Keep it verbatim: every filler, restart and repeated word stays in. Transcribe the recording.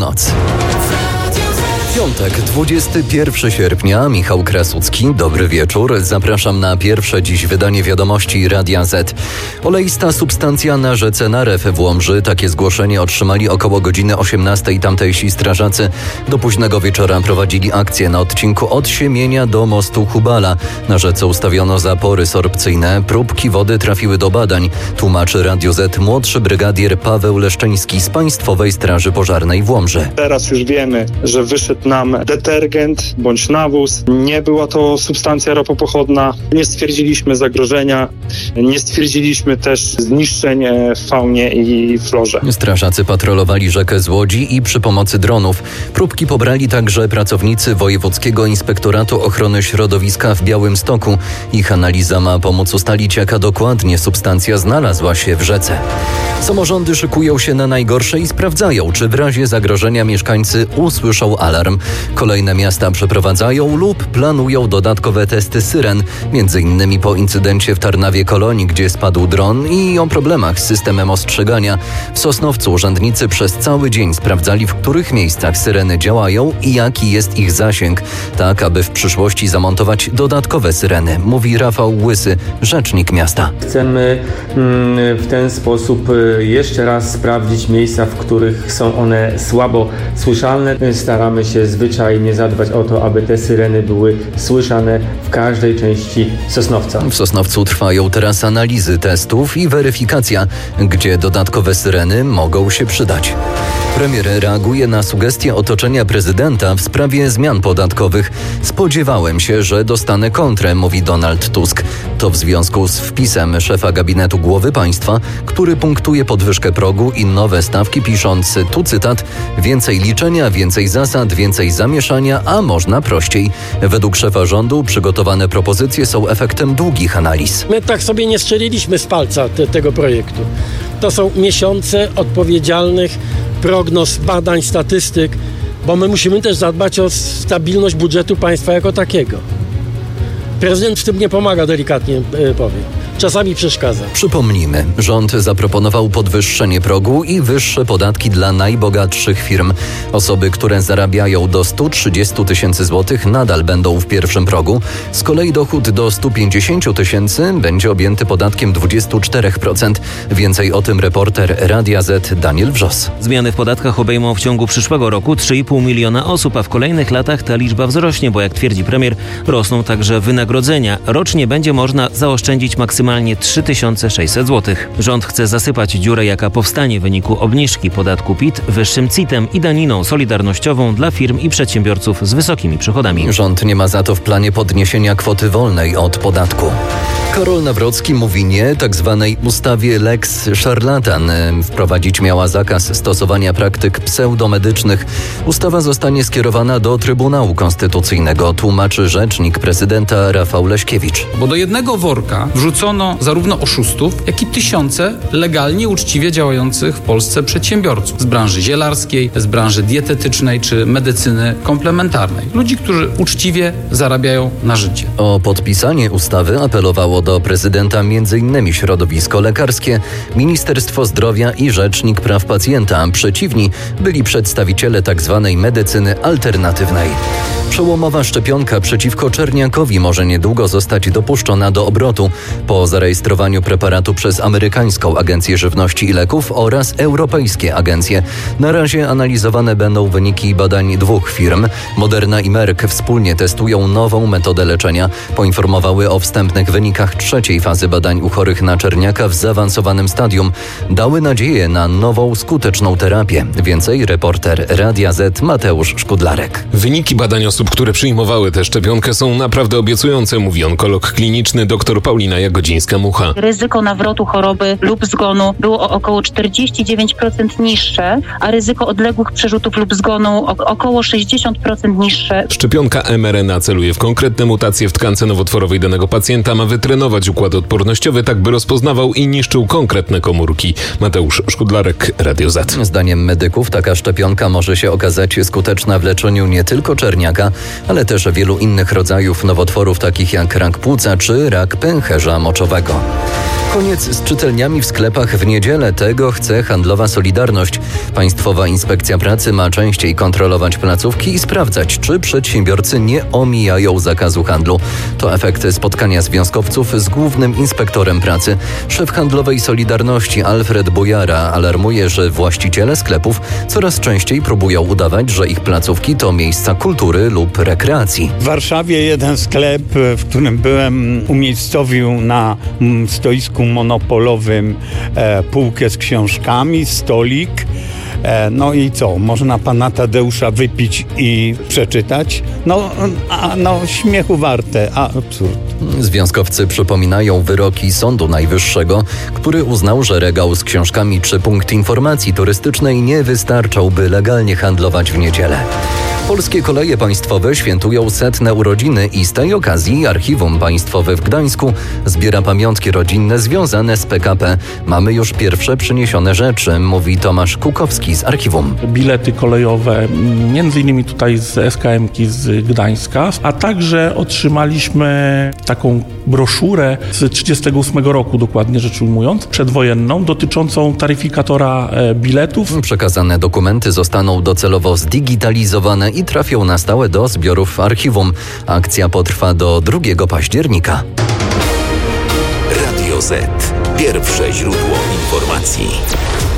Północ. Piątek, dwudziestego pierwszego sierpnia, Michał Krasucki. Dobry wieczór. Zapraszam na pierwsze dziś wydanie wiadomości Radia Z. Oleista substancja na rzece Narew w Łomży. Takie zgłoszenie otrzymali około godziny osiemnastej tamtejsi strażacy. Do późnego wieczora prowadzili akcję na odcinku od Siemienia do mostu Hubala. Na rzece ustawiono zapory sorbcyjne. Próbki wody trafiły do badań. Tłumaczy Radio Z młodszy brygadier Paweł Leszczyński z Państwowej Straży Pożarnej w Łomży. Teraz już wiemy, że wyszedł nam detergent bądź nawóz. Nie była to substancja ropopochodna. Nie stwierdziliśmy zagrożenia. Nie stwierdziliśmy też zniszczeń w faunie i florze. Strażacy patrolowali rzekę z łodzi i przy pomocy dronów. Próbki pobrali także pracownicy Wojewódzkiego Inspektoratu Ochrony Środowiska w Białymstoku. Ich analiza ma pomóc ustalić, jaka dokładnie substancja znalazła się w rzece. Samorządy szykują się na najgorsze i sprawdzają, czy w razie zagrożenia mieszkańcy usłyszą alarm. Kolejne miasta przeprowadzają lub planują dodatkowe testy syren, między innymi po incydencie w Tarnawie Kolonii, gdzie spadł dron, i o problemach z systemem ostrzegania. W Sosnowcu urzędnicy przez cały dzień sprawdzali, w których miejscach syreny działają i jaki jest ich zasięg, tak aby w przyszłości zamontować dodatkowe syreny, mówi Rafał Łysy, rzecznik miasta. Chcemy w ten sposób jeszcze raz sprawdzić miejsca, w których są one słabo słyszalne. Staramy się zwyczajnie zadbać o to, aby te syreny były słyszane w każdej części Sosnowca. W Sosnowcu trwają teraz analizy testów i weryfikacja, gdzie dodatkowe syreny mogą się przydać. Premier reaguje na sugestie otoczenia prezydenta w sprawie zmian podatkowych. Spodziewałem się, że dostanę kontrę, mówi Donald Tusk. To w związku z wpisem szefa gabinetu głowy państwa, który punktuje podwyżkę progu i nowe stawki, pisząc, tu cytat, więcej liczenia, więcej zasad, więcej zamieszania, a można prościej. Według szefa rządu przygotowane propozycje są efektem długich analiz. My tak sobie nie strzeliliśmy z palca te, tego projektu. To są miesiące odpowiedzialnych prognoz, badań, statystyk, bo my musimy też zadbać o stabilność budżetu państwa jako takiego. Prezydent w tym nie pomaga, delikatnie powiem. Czasami przeszkadza. Przypomnijmy, rząd zaproponował podwyższenie progu i wyższe podatki dla najbogatszych firm. Osoby, które zarabiają do sto trzydzieści tysięcy złotych, nadal będą w pierwszym progu. Z kolei dochód do sto pięćdziesiąt tysięcy będzie objęty podatkiem dwadzieścia cztery procent. Więcej o tym reporter Radia Z Daniel Wrzos. Zmiany w podatkach obejmą w ciągu przyszłego roku trzy i pół miliona osób, a w kolejnych latach ta liczba wzrośnie, bo jak twierdzi premier, rosną także wynagrodzenia. Rocznie będzie można zaoszczędzić maksymalnie maksymalnie trzy tysiące sześćset złotych. Rząd chce zasypać dziurę, jaka powstanie w wyniku obniżki podatku P I T wyższym C I T-em i daniną solidarnościową dla firm i przedsiębiorców z wysokimi przychodami. Rząd nie ma za to w planie podniesienia kwoty wolnej od podatku. Karol Nawrocki mówi nie tak zwanej ustawie Lex Szarlatan. Wprowadzić miała zakaz stosowania praktyk pseudomedycznych. Ustawa zostanie skierowana do Trybunału Konstytucyjnego, tłumaczy rzecznik prezydenta Rafał Leśkiewicz. Bo do jednego worka wrzucono zarówno oszustów, jak i tysiące legalnie, uczciwie działających w Polsce przedsiębiorców z branży zielarskiej, z branży dietetycznej czy medycyny komplementarnej. Ludzi, którzy uczciwie zarabiają na życie. O podpisanie ustawy apelowało do prezydenta między innymi środowisko lekarskie, Ministerstwo Zdrowia i Rzecznik Praw Pacjenta. Przeciwni byli przedstawiciele tzw. medycyny alternatywnej. Przełomowa szczepionka przeciwko czerniakowi może niedługo zostać dopuszczona do obrotu po zarejestrowaniu preparatu przez amerykańską Agencję Żywności i Leków oraz europejskie agencje. Na razie analizowane będą wyniki badań dwóch firm. Moderna i Merck wspólnie testują nową metodę leczenia. Poinformowały o wstępnych wynikach trzeciej fazy badań u chorych na czerniaka w zaawansowanym stadium. Dały nadzieję na nową, skuteczną terapię. Więcej reporter Radia Z Mateusz Szkudlarek. Wyniki badań osób, które przyjmowały tę szczepionkę, są naprawdę obiecujące, mówi onkolog kliniczny dr Paulina Jagodzińska-Mucha. Ryzyko nawrotu choroby lub zgonu było o około czterdzieści dziewięć procent niższe, a ryzyko odległych przerzutów lub zgonu o około sześćdziesiąt procent niższe. Szczepionka em er en a celuje w konkretne mutacje w tkance nowotworowej danego pacjenta, ma wytrenować trenować układ odpornościowy, tak by rozpoznawał i niszczył konkretne komórki. Mateusz Szkudlarek, Radio Z. Zdaniem medyków taka szczepionka może się okazać skuteczna w leczeniu nie tylko czerniaka, ale też wielu innych rodzajów nowotworów, takich jak rak płuca czy rak pęcherza moczowego. Koniec z czytelniami w sklepach w niedzielę. Tego chce handlowa Solidarność. Państwowa Inspekcja Pracy ma częściej kontrolować placówki i sprawdzać, czy przedsiębiorcy nie omijają zakazu handlu. To efekt spotkania związkowców z głównym inspektorem pracy. Szef handlowej Solidarności Alfred Bujara alarmuje, że właściciele sklepów coraz częściej próbują udawać, że ich placówki to miejsca kultury lub rekreacji. W Warszawie jeden sklep, w którym byłem, umiejscowił na stoisku monopolowym e, półkę z książkami, stolik. E, no i co? Można pana Tadeusza wypić i przeczytać? No, a, no śmiechu warte, a absurd. Związkowcy przypominają wyroki Sądu Najwyższego, który uznał, że regał z książkami czy punkt informacji turystycznej nie wystarczał, by legalnie handlować w niedzielę. Polskie Koleje Państwowe świętują setne urodziny i z tej okazji Archiwum Państwowe w Gdańsku zbiera pamiątki rodzinne związane z P K P. Mamy już pierwsze przyniesione rzeczy, mówi Tomasz Kukowski z Archiwum. Bilety kolejowe, między innymi tutaj z S K M-ki z Gdańska, a także otrzymaliśmy taką broszurę z trzydziestego ósmego roku, dokładnie rzecz ujmując, przedwojenną, dotyczącą taryfikatora biletów. Przekazane dokumenty zostaną docelowo zdigitalizowane i trafią na stałe do zbiorów archiwum. Akcja potrwa do drugiego października. Radio Z. Pierwsze źródło informacji.